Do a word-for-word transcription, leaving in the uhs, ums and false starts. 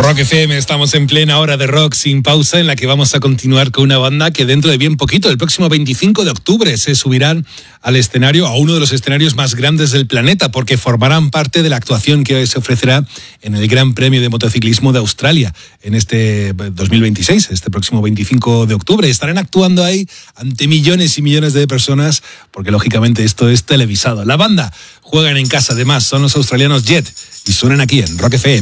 Rock F M, estamos en plena hora de rock sin pausa, en la que vamos a continuar con una banda que dentro de bien poquito, el próximo veinticinco de octubre, se subirán al escenario, a uno de los escenarios más grandes del planeta, porque formarán parte de la actuación que se ofrecerá en el Gran Premio de Motociclismo de Australia en este dos mil veintiséis, este próximo veinticinco de octubre. Estarán actuando ahí ante millones y millones de personas, porque lógicamente esto es televisado. La banda juegan en casa, además, son los australianos Jet y suenan aquí en Rock F M.